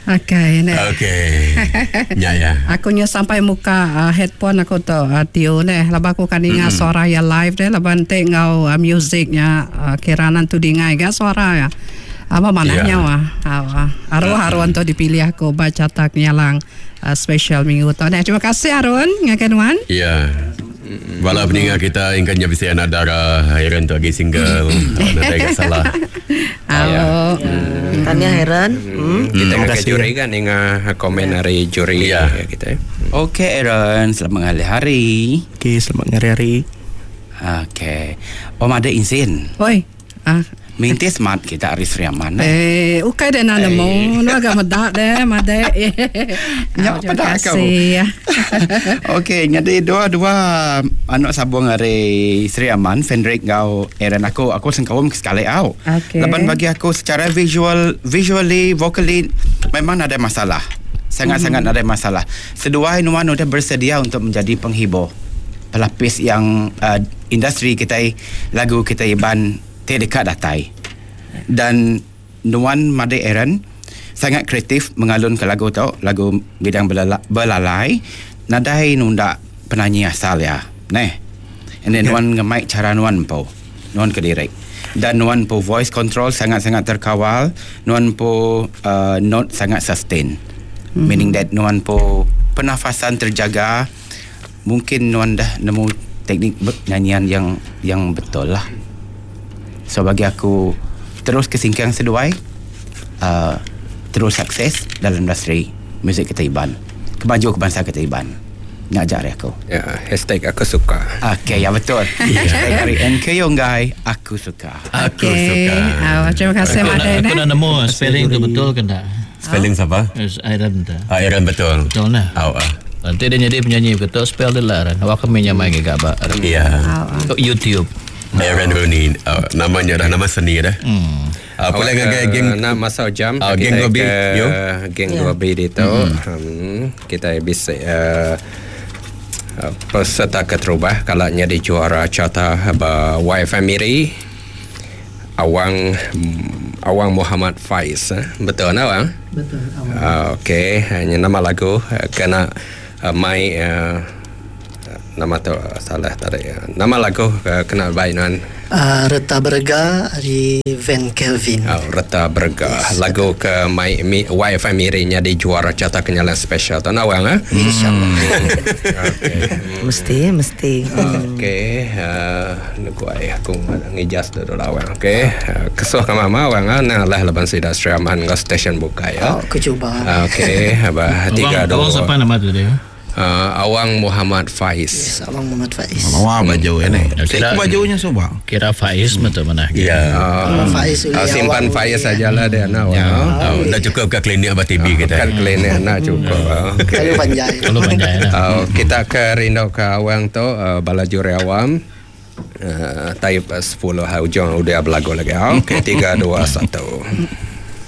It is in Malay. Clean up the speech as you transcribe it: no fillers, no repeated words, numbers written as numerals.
Okay, ya. Aku nya sampai muka headphone aku tu tio ne. Lepas aku kan ingat suara ya live deh. Lepas nanti ngau musiknya kiranan tu dengai kan suara ya. Apa mananya wah. Arun tu dipilih aku baca tak nyalang special minggu tu. Terima kasih Arun ngakenwan. Ya. Walau peninggal kita ingkanya bisa nadara Hairan tu lagi single. Nanti agak salah. Halo. Tanya Hairan. Kita akan juri kan dengan komen hari juri kita. Okey Aaron, selamat hari-hari. Okey, selamat hari-hari. Okey. Ada insin. Oi. Minti smart kita hari Sriaman. Ukai deh nana mo, nu agak medak deh, made. Ya, pada kau. Okey, nyade dua anak sabung hari Sriaman, Fendrik ngau Aaron aku sengkawam sekali au. Lepas bagi aku secara visually, vocally memang ada masalah. Sangat-sangat ada masalah. Sedua Nuan sudah bersedia untuk menjadi penghibur pelapis yang industri kita lagu kita iban dekat datai. Dan Nuan Made Aaron sangat kreatif mengalun ke lagu tu, lagu bidang belalai. Nadai nunda penyanyi asal ya. And then Nuan nge-mic cara Nuan ke direct. Dan Nuan po voice control sangat-sangat terkawal. Nuan po note sangat sustain. Meaning that Nuan po pernafasan terjaga. Mungkin Nuan dah nemu teknik nyanyian yang betul lah. So bagi aku terus kesingkang seduai, terus sukses dalam industri muzik kita Iban, kemaju kebangsaan kita Iban. Nak ajar aku. Ya, hashtag aku suka. Okay, ya betul. Hashtag dari NK Yonggai, aku suka. Aku suka. Terima kasih Made. Aku nak nemu spelling tu betul ke tak? Spelling siapa? Aaron tu. Aaron betul. Betul nah. Nanti dia jadi penyanyi betul spell dia lah. Awak kami nyamai ke gak Iya. YouTube. Aaron Rooney, namanya dah nama seni dah. Apa lagi geng nak masuk jam geng 2B geng 2B itu kita bisa peserta keterubah kalau jadi juara carta YFM Miri Awang Muhammad Faiz. Betul Awang? Betul Awang. Okey, hanya nama lagu kena mai nama tu salah tadi. Nama lagu kenal baik Nuan. Reta Berga dari Van Kelvin. Reta Berga. Lagu ke YFM Mirinya di juara carta kenyalan special tu Nawang InsyaAllah. Mesti. Okey. Aku ngijas dulu Awang. Okey. Kesuh ke mama Awang nah lah leban sida Sriaman ke stesen buka ya. Aku cuba. Okey. Abah 3 2. Awang siapa nama tu dia? Awang Muhammad Faiz. Yes, Awang Muhammad Faiz. Awang baju ni. Bajunya sobang. Kira Faiz betul mana? Ya. Faiz simpan Faiz sajalah dia nak. Dah cukup ke klinik Abah TB kita. Kan klinik nak cukup. Kalau panjai. Kita ke rindu ke Awang tu balajuri awam. Taib 10 hujung udah berlagu lagi. Okey 3 2 1.